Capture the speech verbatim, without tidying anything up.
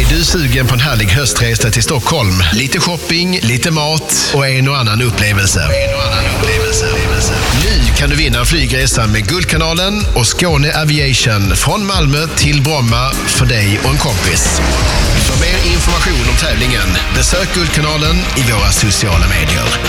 Är du sugen på en härlig höstresa till Stockholm? Lite shopping, lite mat och en och annan upplevelse. En och annan upplevelse. Nu kan du vinna en flygresa med Guldkanalen och Skåne Aviation från Malmö till Bromma för dig och en kompis. För mer information om tävlingen, besök Guldkanalen i våra sociala medier.